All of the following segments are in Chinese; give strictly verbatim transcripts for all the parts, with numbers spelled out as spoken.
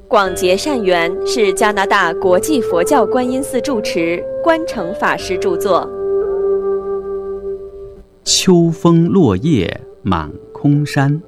广结善缘是加拿大国际佛教观音寺住持关诚法师著作。 秋风落叶满空山，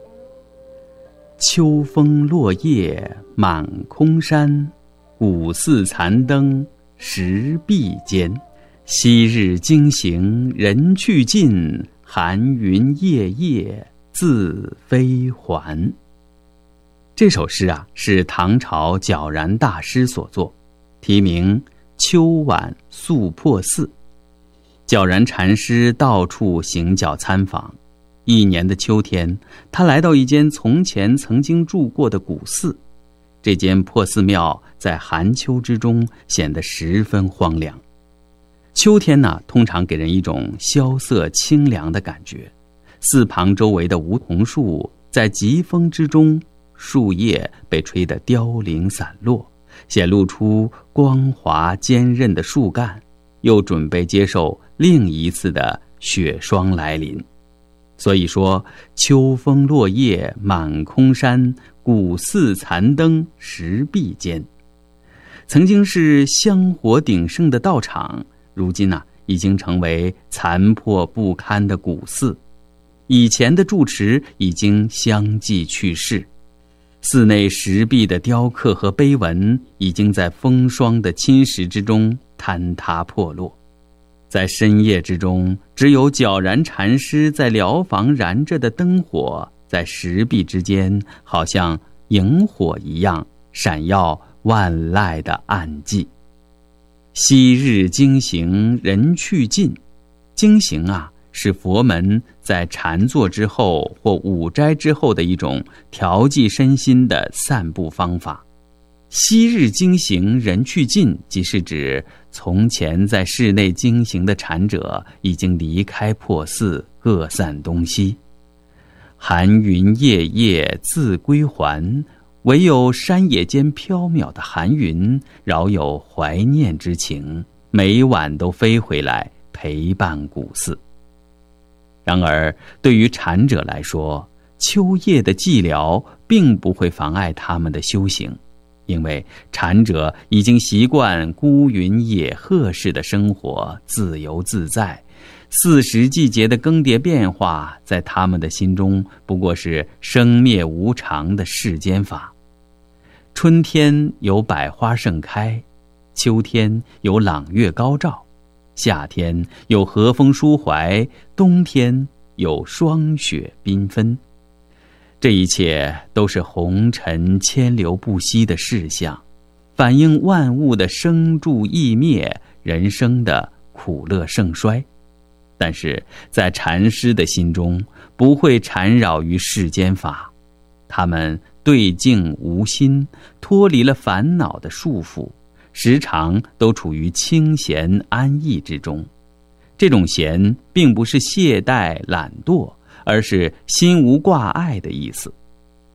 秋风落叶满空山，古寺残灯石壁间。昔日经行人去尽，寒云夜夜自飞还。这首诗啊，是唐朝皎然大师所作，题名《秋晚宿破寺》。皎然禅师到处行脚参访，一年的秋天，他来到一间从前曾经住过的古寺。这间破寺庙在寒秋之中显得十分荒凉。秋天呢，通常给人一种萧瑟清凉的感觉。寺旁周围的梧桐树在疾风之中，树叶被吹得凋零散落，显露出光滑坚韧的树干，又准备接受另一次的雪霜来临。所以说，秋风落叶满空山，古寺残灯石壁间。曾经是香火鼎盛的道场，如今啊，已经成为残破不堪的古寺。以前的住持已经相继去世，寺内石壁的雕刻和碑文已经在风霜的侵蚀之中坍塌破落。在深夜之中，只有皎然禅师在寮房燃着的灯火，在石壁之间好像萤火一样闪耀万籁的暗寂。昔日经行人去尽，经行啊，是佛门在禅坐之后或午斋之后的一种调剂身心的散步方法。昔日经行人去尽，即是指从前在室内经行的禅者已经离开破寺，各散东西。寒云夜夜自归还，唯有山野间飘渺的寒云饶有怀念之情，每晚都飞回来陪伴古寺。然而对于禅者来说，秋夜的寂寥并不会妨碍他们的修行，因为禅者已经习惯孤云野鹤式的生活，自由自在。四时季节的更迭变化，在他们的心中不过是生灭无常的世间法。春天有百花盛开，秋天有朗月高照，夏天有和风抒怀，冬天有霜雪缤纷。这一切都是红尘千流不息的事项，反映万物的生住异灭，人生的苦乐盛衰。但是在禅师的心中，不会缠绕于世间法，他们对境无心，脱离了烦恼的束缚，时常都处于清闲安逸之中。这种闲并不是懈怠懒惰，而是心无挂碍的意思。